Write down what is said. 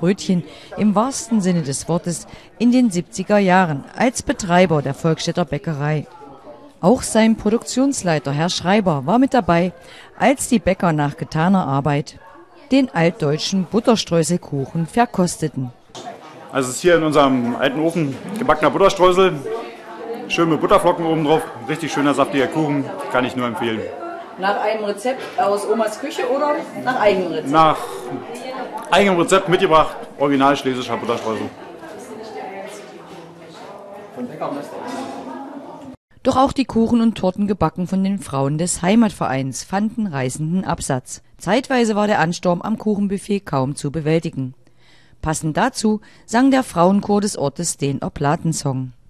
Brötchen im wahrsten Sinne des Wortes in den 70er Jahren als Betreiber der Volkstädter Bäckerei. Auch sein Produktionsleiter, Herr Schreiber, war mit dabei, als die Bäcker nach getaner Arbeit den altdeutschen Butterstreuselkuchen verkosteten. Also es ist hier in unserem alten Ofen gebackener Butterstreusel, schön mit Butterflocken oben drauf, richtig schöner saftiger Kuchen, kann ich nur empfehlen. Nach einem Rezept aus Omas Küche oder nach eigenem Rezept? Nach eigenem Rezept mitgebracht, original schlesischer Butterstreusel. Doch auch die Kuchen und Torten gebacken von den Frauen des Heimatvereins fanden reißenden Absatz. Zeitweise war der Ansturm am Kuchenbuffet kaum zu bewältigen. Passend dazu sang der Frauenchor des Ortes den Oblatensong.